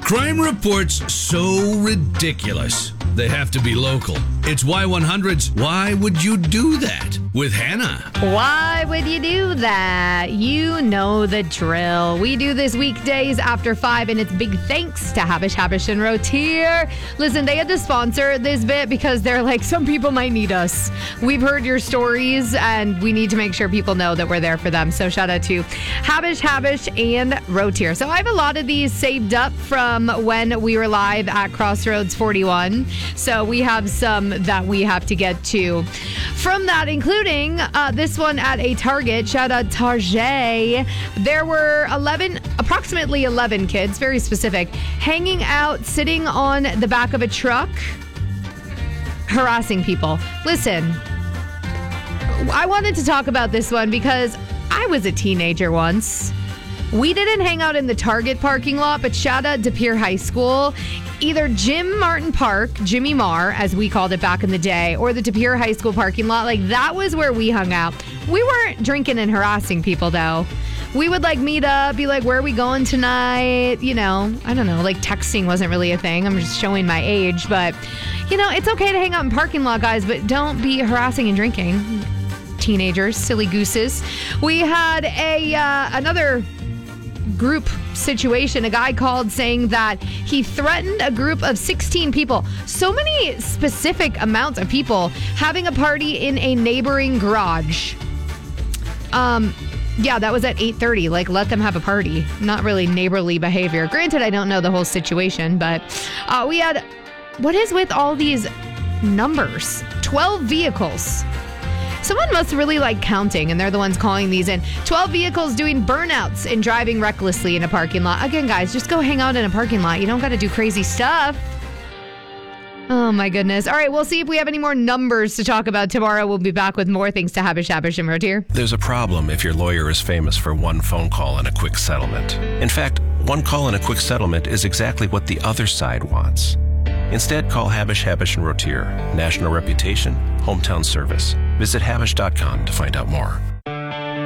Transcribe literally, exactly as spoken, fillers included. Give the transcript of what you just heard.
Crime reports so ridiculous. They have to be local. It's Y one hundred's Why Would You Do That? With Hannah. Why would you do that? You know the drill. We do this weekdays after five, and it's big thanks to Habish, Habish, and Rotier. Listen, they had to sponsor this bit because they're like, some people might need us. We've heard your stories, and we need to make sure people know that we're there for them. So shout out to Habish, Habish, and Rotier. So I have a lot of these saved up from when we were live at Crossroads forty-one. So we have some that we have to get to from that, including uh, this one at a Target. Shout out Target. There were eleven, approximately eleven kids, very specific, hanging out, sitting on the back of a truck, harassing people. Listen, I wanted to talk about this one because I was a teenager once. We didn't hang out in the Target parking lot, but shout out to Pier High School. Either Jim Martin Park, Jimmy Marr, as we called it back in the day, or the De Pere High School parking lot. Like, that was where we hung out. We weren't drinking and harassing people, though. We would, like, meet up, be like, where are we going tonight? You know, I don't know. Like, texting wasn't really a thing. I'm just showing my age. But, you know, it's okay to hang out in parking lot, guys, but don't be harassing and drinking. Teenagers, silly gooses. We had a uh, another group situation. A guy called saying that he threatened a group of sixteen people. So many specific amounts of people having a party in a neighboring garage. Um, yeah, that was at eight thirty. Like, let them have a party. Not really neighborly behavior. Granted, I don't know the whole situation, but uh, we had, what is with all these numbers? twelve vehicles. Someone must really like counting, and they're the ones calling these in. twelve vehicles doing burnouts and driving recklessly in a parking lot. Again, guys, just go hang out in a parking lot. You don't got to do crazy stuff. Oh, my goodness. All right, we'll see if we have any more numbers to talk about tomorrow. We'll be back with more things to Habish, Habish, and Rotier. There's a problem if your lawyer is famous for one phone call and a quick settlement. In fact, one call and a quick settlement is exactly what the other side wants. Instead, call Habish, Habish, and Rotier. National reputation, hometown service. Visit Habish dot com to find out more.